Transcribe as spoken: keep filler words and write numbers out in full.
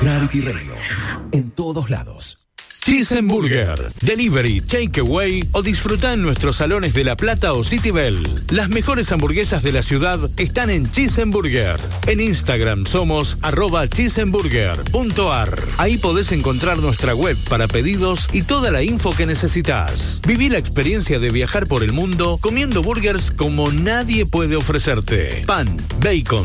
Gravity Radio, en todos lados. Cheeseburger, delivery, takeaway o disfruta en nuestros salones de La Plata o City Bell. Las mejores hamburguesas de la ciudad están en Cheeseburger. En Instagram somos arroba cheeseburger.ar. Ahí podés encontrar nuestra web para pedidos y toda la info que necesitas. Viví la experiencia de viajar por el mundo comiendo burgers como nadie puede ofrecerte. Pan, bacon,